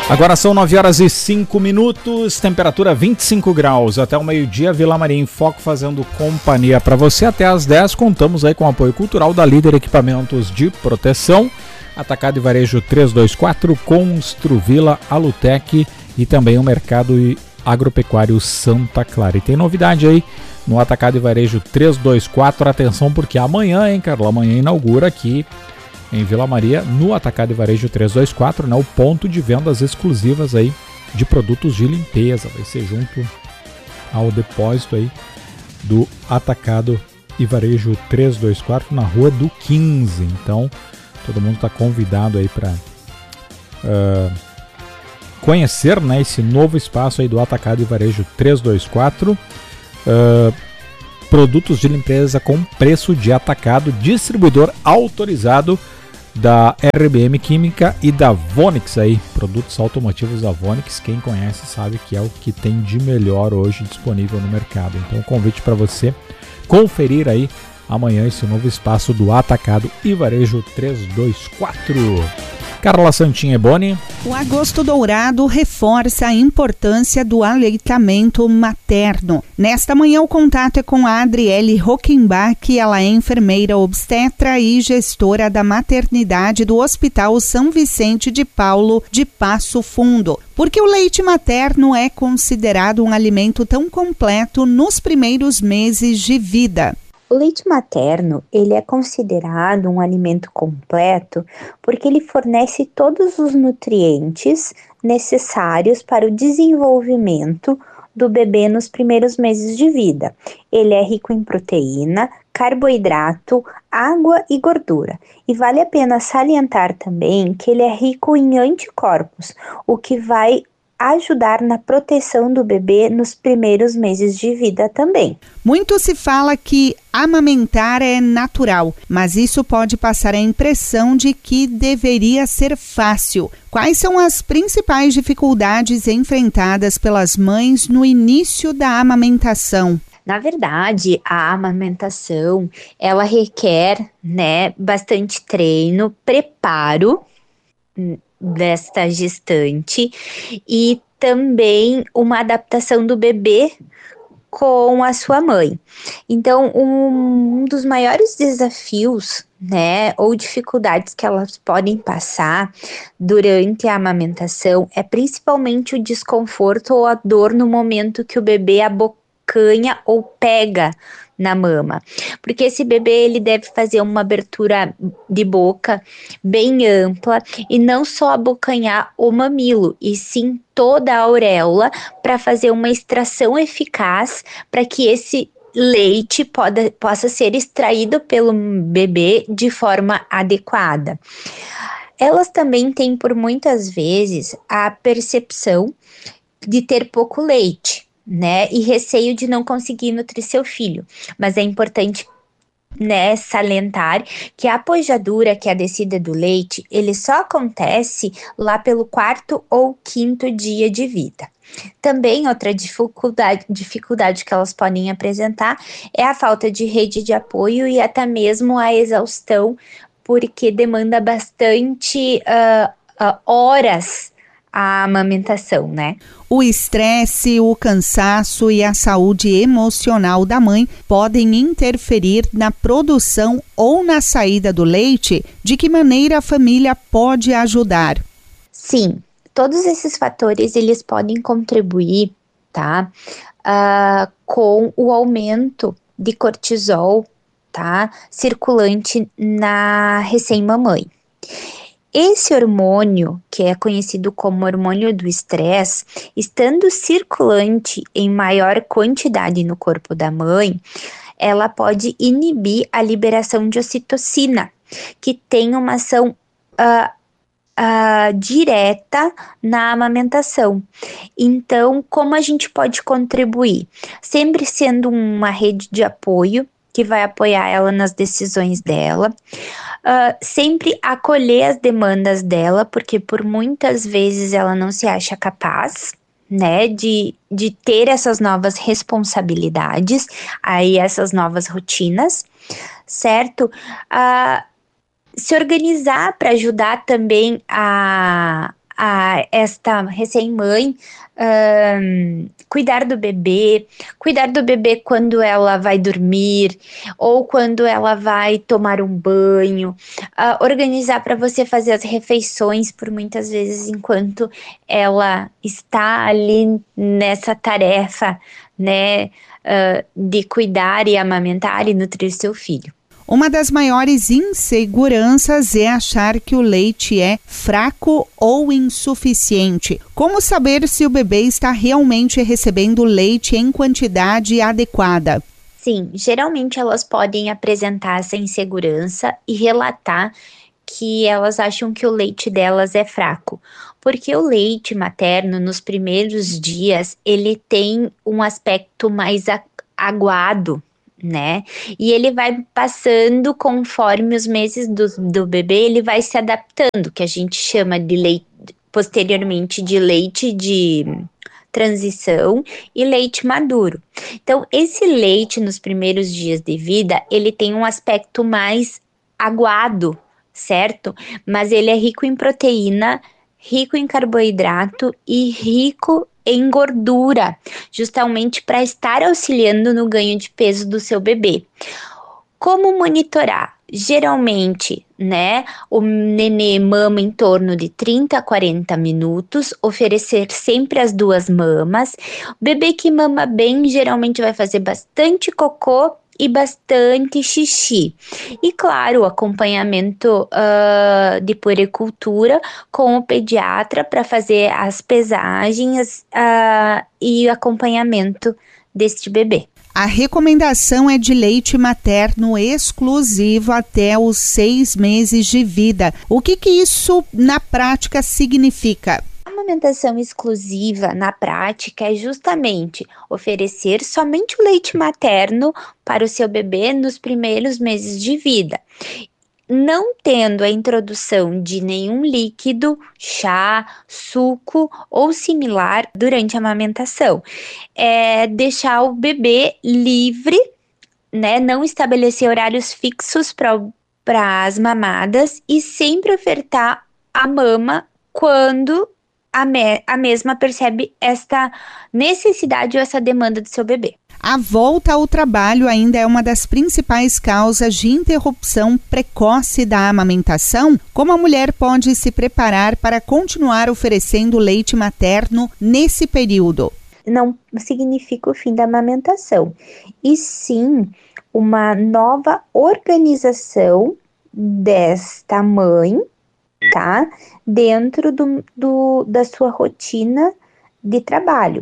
Agora são 9 horas e 5 minutos, temperatura 25 graus. Até o meio-dia, Vila Maria em Foco fazendo companhia para você. Até às 10, contamos aí com o apoio cultural da Líder Equipamentos de Proteção, Atacado e Varejo 324, Construvila, Alutec e também o Mercado Agropecuário Santa Clara. E tem novidade aí no Atacado e Varejo 324, atenção porque amanhã, hein, Carla, amanhã inaugura aqui em Vila Maria, no Atacado e Varejo 324, né, o ponto de vendas exclusivas aí de produtos de limpeza. Vai ser junto ao depósito aí do Atacado e Varejo 324 na Rua do 15. Então, todo mundo está convidado aí para conhecer, né, esse novo espaço aí do Atacado e Varejo 324. Produtos de limpeza com preço de atacado, distribuidor autorizado da RBM Química e da Vonix aí, produtos automotivos da Vonix, quem conhece sabe que é o que tem de melhor hoje disponível no mercado. Então, convite para você conferir aí amanhã esse novo espaço do Atacado e Varejo 324. Carla Santin-Eboni. O Agosto Dourado reforça a importância do aleitamento materno. Nesta manhã o contato é com a Adriele Rockenbach, ela é enfermeira obstetra e gestora da maternidade do Hospital São Vicente de Paulo de Passo Fundo. Por que o leite materno é considerado um alimento tão completo nos primeiros meses de vida? O leite materno, ele é considerado um alimento completo porque ele fornece todos os nutrientes necessários para o desenvolvimento do bebê nos primeiros meses de vida. Ele é rico em proteína, carboidrato, água e gordura. E vale a pena salientar também que ele é rico em anticorpos, o que vai ajudar na proteção do bebê nos primeiros meses de vida também. Muito se fala que amamentar é natural, mas isso pode passar a impressão de que deveria ser fácil. Quais são as principais dificuldades enfrentadas pelas mães no início da amamentação? Na verdade, a amamentação, ela requer, bastante treino, preparo desta gestante e também uma adaptação do bebê com a sua mãe. Então, um dos maiores desafios, ou dificuldades que elas podem passar durante a amamentação é principalmente o desconforto ou a dor no momento que o bebê abocanha ou pega na mama, porque esse bebê ele deve fazer uma abertura de boca bem ampla e não só abocanhar o mamilo, e sim toda a auréola para fazer uma extração eficaz para que esse leite possa ser extraído pelo bebê de forma adequada. Elas também têm por muitas vezes a percepção de ter pouco leite, e receio de não conseguir nutrir seu filho, mas é importante, salientar que a apojadura, que é a descida do leite, ele só acontece lá pelo 4º ou 5º dia de vida. Também outra dificuldade que elas podem apresentar é a falta de rede de apoio e até mesmo a exaustão, porque demanda bastante horas a amamentação, O estresse, o cansaço e a saúde emocional da mãe podem interferir na produção ou na saída do leite. De que maneira a família pode ajudar? Sim, todos esses fatores eles podem contribuir, com o aumento de cortisol, circulante na recém-mamãe. Esse hormônio, que é conhecido como hormônio do estresse, estando circulante em maior quantidade no corpo da mãe, ela pode inibir a liberação de ocitocina, que tem uma ação direta na amamentação. Então, como a gente pode contribuir? Sempre sendo uma rede de apoio, que vai apoiar ela nas decisões dela, sempre acolher as demandas dela, porque por muitas vezes ela não se acha capaz, de ter essas novas responsabilidades, aí essas novas rotinas, certo? Se organizar para ajudar também a a esta recém-mãe cuidar do bebê quando ela vai dormir ou quando ela vai tomar um banho, organizar para você fazer as refeições por muitas vezes enquanto ela está ali nessa tarefa, né, de cuidar e amamentar e nutrir seu filho. Uma das maiores inseguranças é achar que o leite é fraco ou insuficiente. Como saber se o bebê está realmente recebendo leite em quantidade adequada? Sim, geralmente elas podem apresentar essa insegurança e relatar que elas acham que o leite delas é fraco, porque o leite materno nos primeiros dias ele tem um aspecto mais aguado, né? E ele vai passando conforme os meses do bebê, ele vai se adaptando, que a gente chama de leite, posteriormente de leite de transição e leite maduro. Então, esse leite nos primeiros dias de vida, ele tem um aspecto mais aguado, certo? Mas ele é rico em proteína, rico em carboidrato e rico em gordura, justamente para estar auxiliando no ganho de peso do seu bebê. Como monitorar? Geralmente, né, o nenê mama em torno de 30 a 40 minutos, oferecer sempre as 2 mamas. O bebê que mama bem geralmente vai fazer bastante cocô e bastante xixi. E claro, o acompanhamento de puericultura com o pediatra para fazer as pesagens e acompanhamento deste bebê. A recomendação é de leite materno exclusivo até os 6 meses de vida. O que isso na prática significa? A amamentação exclusiva na prática é justamente oferecer somente o leite materno para o seu bebê nos primeiros meses de vida, não tendo a introdução de nenhum líquido, chá, suco ou similar durante a amamentação. Deixar o bebê livre, né? Não estabelecer horários fixos para as mamadas e sempre ofertar a mama quando a mesma percebe esta necessidade ou essa demanda do seu bebê. A volta ao trabalho ainda é uma das principais causas de interrupção precoce da amamentação. Como a mulher pode se preparar para continuar oferecendo leite materno nesse período? Não significa o fim da amamentação, e sim uma nova organização desta mãe, tá? Dentro da sua rotina de trabalho.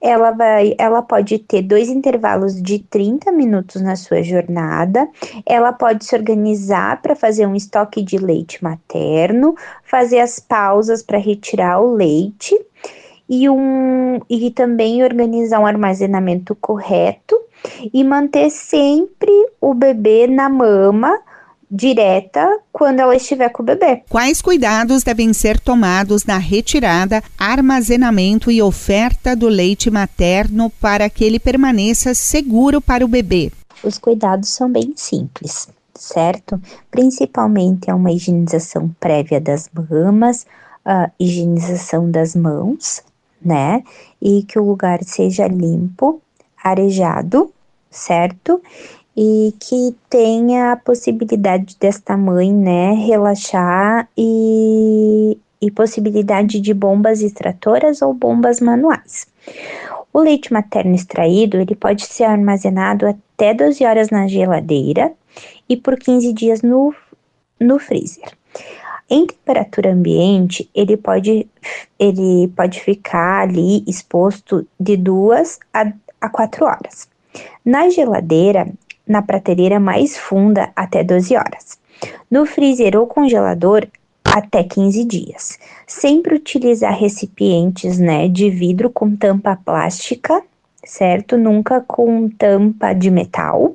Ela pode ter 2 intervalos de 30 minutos na sua jornada, ela pode se organizar para fazer um estoque de leite materno, fazer as pausas para retirar o leite e também organizar um armazenamento correto e manter sempre o bebê na mama direta quando ela estiver com o bebê. Quais cuidados devem ser tomados na retirada, armazenamento e oferta do leite materno para que ele permaneça seguro para o bebê? Os cuidados são bem simples, certo? Principalmente é uma higienização prévia das mamas, a higienização das mãos, né? E que o lugar seja limpo, arejado, certo? E que tenha a possibilidade desta mãe, né, relaxar e possibilidade de bombas extratoras ou bombas manuais. O leite materno extraído, ele pode ser armazenado até 12 horas na geladeira e por 15 dias no freezer. Em temperatura ambiente, ele pode ficar ali exposto de 2 a 4 horas. Na geladeira, na prateleira mais funda, até 12 horas. No freezer ou congelador, até 15 dias. Sempre utilizar recipientes, né, de vidro com tampa plástica, certo? Nunca com tampa de metal.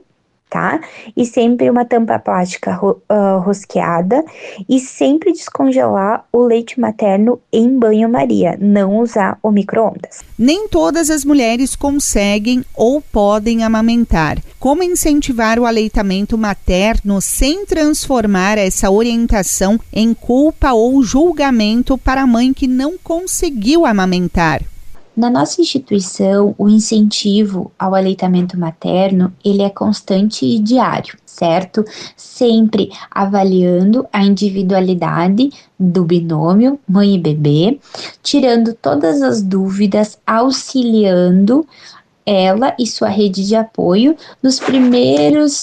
tá? E sempre uma tampa plástica rosqueada e sempre descongelar o leite materno em banho-maria, não usar o micro-ondas. Nem todas as mulheres conseguem ou podem amamentar. Como incentivar o aleitamento materno sem transformar essa orientação em culpa ou julgamento para a mãe que não conseguiu amamentar? Na nossa instituição, o incentivo ao aleitamento materno, ele é constante e diário, certo? Sempre avaliando a individualidade do binômio mãe e bebê, tirando todas as dúvidas, auxiliando ela e sua rede de apoio nos primeiros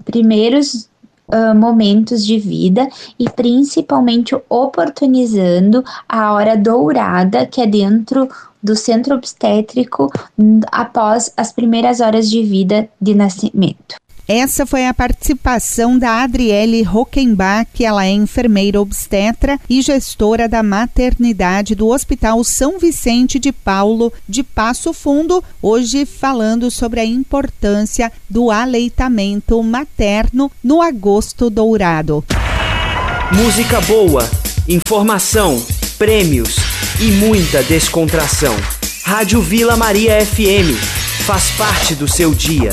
momentos de vida e principalmente oportunizando a hora dourada que é dentro do centro obstétrico após as primeiras horas de vida de nascimento. Essa foi a participação da Adriele Rockenbach, ela é enfermeira obstetra e gestora da maternidade do Hospital São Vicente de Paulo de Passo Fundo, hoje falando sobre a importância do aleitamento materno no Agosto Dourado. Música boa, informação, prêmios e muita descontração. Rádio Vila Maria FM faz parte do seu dia.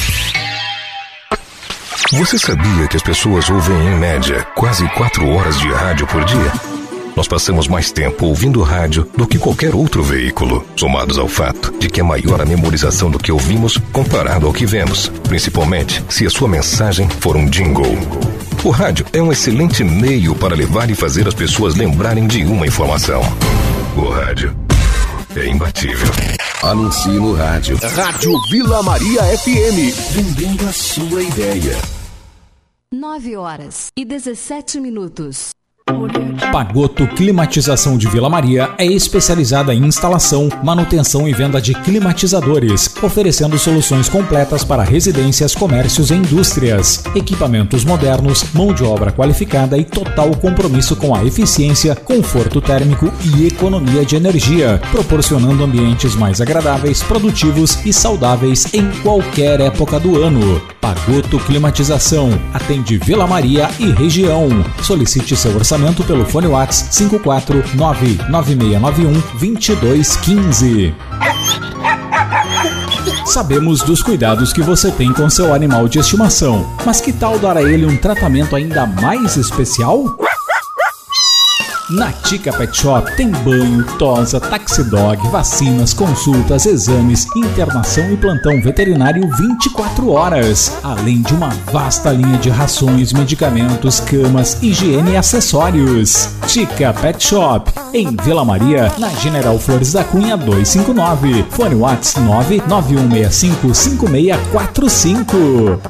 Você sabia que as pessoas ouvem, em média, quase 4 horas de rádio por dia? Nós passamos mais tempo ouvindo rádio do que qualquer outro veículo, somados ao fato de que é maior a memorização do que ouvimos comparado ao que vemos, principalmente se a sua mensagem for um jingle. O rádio é um excelente meio para levar e fazer as pessoas lembrarem de uma informação. O rádio é imbatível. Anuncie no rádio. Rádio Vila Maria FM. Vendendo a sua ideia. 9h17. Pagotto Climatização de Vila Maria é especializada em instalação, manutenção e venda de climatizadores, oferecendo soluções completas para residências, comércios e indústrias, equipamentos modernos, mão de obra qualificada e total compromisso com a eficiência, conforto térmico e economia de energia, proporcionando ambientes mais agradáveis, produtivos e saudáveis em qualquer época do ano. Pagotto Climatização atende Vila Maria e região. Solicite seu orçamento pelo fone WhatsApp 54996912215. Sabemos dos cuidados que você tem com seu animal de estimação, mas que tal dar a ele um tratamento ainda mais especial? Na Tica Pet Shop tem banho, tosa, taxidog, vacinas, consultas, exames, internação e plantão veterinário 24 horas, além de uma vasta linha de rações, medicamentos, camas, higiene e acessórios. Tica Pet Shop, em Vila Maria, na General Flores da Cunha 259, fone WhatsApp 991655645.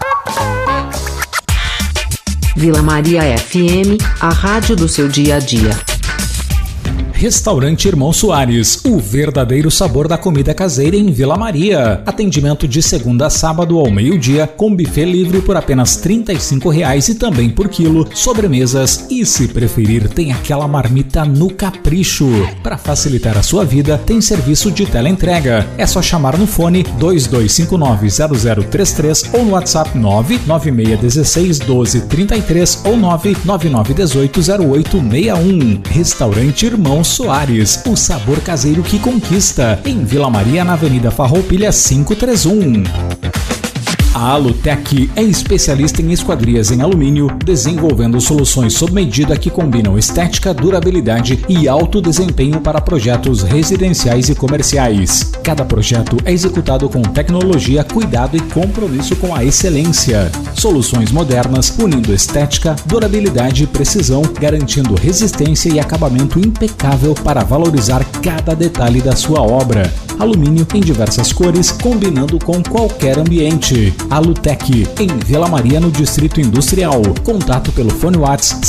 Vila Maria FM, a rádio do seu dia a dia. Restaurante Irmão Soares, o verdadeiro sabor da comida caseira em Vila Maria. Atendimento de segunda a sábado ao meio-dia, com buffet livre por apenas R$ 35,00 e também por quilo, sobremesas e, se preferir, tem aquela marmita no capricho. Para facilitar a sua vida, tem serviço de teleentrega. É só chamar no fone 2259-0033 ou no WhatsApp 996161233 ou 999180861. Restaurante Irmão Soares, o sabor caseiro que conquista, em Vila Maria, na Avenida Farroupilha 531. A Alutec é especialista em esquadrias em alumínio, desenvolvendo soluções sob medida que combinam estética, durabilidade e alto desempenho para projetos residenciais e comerciais. Cada projeto é executado com tecnologia, cuidado e compromisso com a excelência. Soluções modernas, unindo estética, durabilidade e precisão, garantindo resistência e acabamento impecável para valorizar cada detalhe da sua obra. Alumínio em diversas cores, combinando com qualquer ambiente. Alutec, em Vila Maria, no Distrito Industrial. Contato pelo fone WhatsApp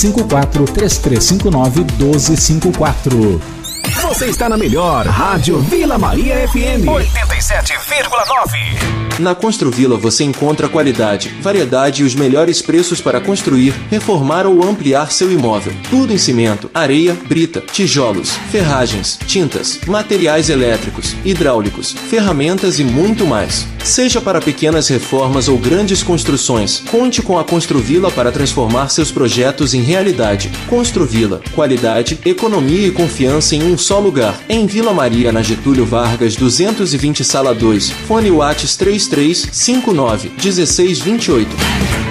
54-3359-1254. Você está na melhor Rádio Vila Maria FM 87,9. Na Construvila você encontra qualidade, variedade e os melhores preços para construir, reformar ou ampliar seu imóvel. Tudo em cimento, areia, brita, tijolos, ferragens, tintas, materiais elétricos, hidráulicos, ferramentas e muito mais. Seja para pequenas reformas ou grandes construções, conte com a Construvila para transformar seus projetos em realidade. Construvila, qualidade, economia e confiança em um só lugar. Em Vila Maria, na Getúlio Vargas 220, sala 2. Fone WhatsApp 3359 1628.